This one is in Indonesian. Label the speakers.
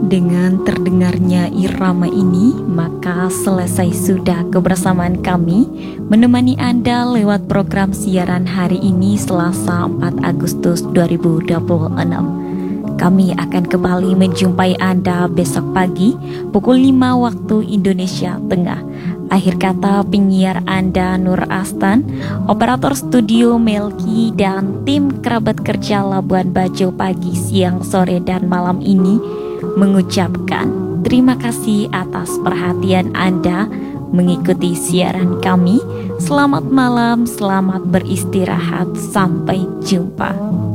Speaker 1: Dengan terdengarnya irama ini, maka selesai sudah kebersamaan kami menemani Anda lewat program siaran hari ini Selasa 4 Agustus 2026. Kami akan kembali menjumpai Anda besok pagi pukul 5 waktu Indonesia Tengah. Akhir kata penyiar Anda Nur Astan, operator studio Melki, dan tim kerabat kerja Labuan Bajo pagi, siang, sore, dan malam ini mengucapkan terima kasih atas perhatian Anda mengikuti siaran kami. Selamat malam, selamat beristirahat, sampai jumpa.